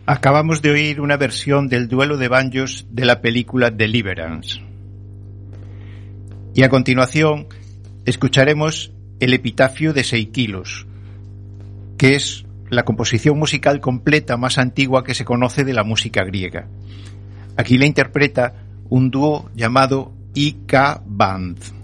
Acabamos de oír una versión del duelo de banjos de la película Deliverance. Y a continuación escucharemos el epitafio de Seikilos, que es la composición musical completa más antigua que se conoce de la música griega. Aquí la interpreta un dúo llamado IK Band.